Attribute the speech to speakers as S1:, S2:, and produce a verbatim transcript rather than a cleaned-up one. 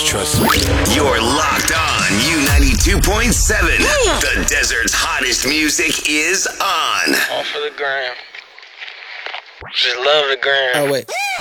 S1: trust me.
S2: You're locked on U ninety-two point seven. The desert's hottest music is on.
S3: All for the gram. Just love the gram.
S1: Oh, wait.